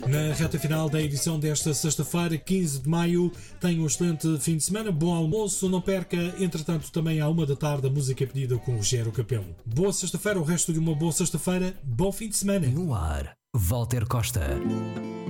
Na reta final da edição desta sexta-feira, 15 de maio, tenha um excelente fim de semana, bom almoço, não perca, entretanto, também à 1 da tarde, a música pedida com o Rogério Capelo. Boa sexta-feira, o resto de uma boa sexta-feira, bom fim de semana. No ar, Walter Costa.